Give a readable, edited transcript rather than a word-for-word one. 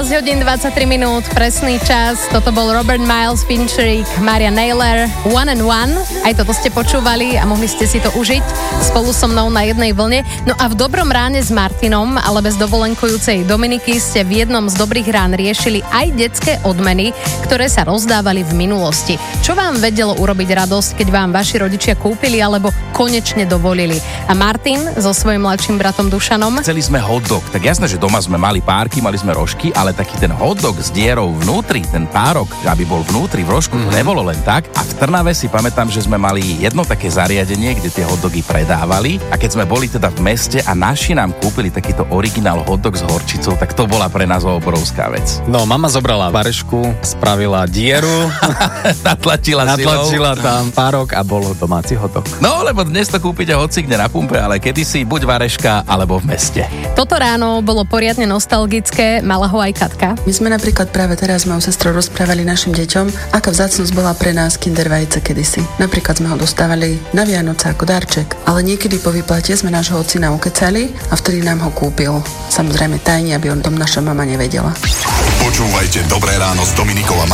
6 hodín 23 minút, presný čas. Toto bol Robert Miles, Fincherik, Maria Naylor, One and One. Aj toto ste počúvali a mohli ste si to užiť spolu so mnou na jednej vlne. No a v Dobrom ráne s Martinom, ale bez dovolenkujúcej Dominiky, ste v jednom z Dobrých rán riešili aj detské odmeny, ktoré sa rozdávali v minulosti. Čo vám vedelo urobiť radosť, keď vám vaši rodičia kúpili alebo konečne dovolili? A Martin so svojím mladším bratom Dušanom. Chceli sme hotdog, tak jasné, že doma sme mali párky, mali sme rožky, ale taký ten hotdog s dierou vnútri, ten párok, aby bol vnútri v rožku, to nebolo len tak. A v Trnave si pamätám, že sme mali jedno také zariadenie, kde tie hotdogy predávali, a keď sme boli teda v meste a naši nám kúpili takýto originál hotdog s horčicou, tak to bola pre nás obrovská vec. No, mama zobrala varešku, spravila dieru, natlačila tam párok a bolo domáci hotdog. No, lebo dnes to kúpite hocikde na pumpe, ale kedysi buď vareška, alebo v meste. Toto ráno bolo poriadne nostalgické, mala ho aj Katka. My sme napríklad práve teraz s mojou sestrou rozprávali našim deťom, aká vzácnosť bola pre nás Kinder vajce kedysi. Napríklad sme ho dostávali na Vianoce ako darček, ale niekedy po výplate sme nášho ocina ukecali a vtedy nám ho kúpil. Samozrejme tajne, aby o tom naša mama nevedela. Počúvajte Dobré ráno s Dominikou a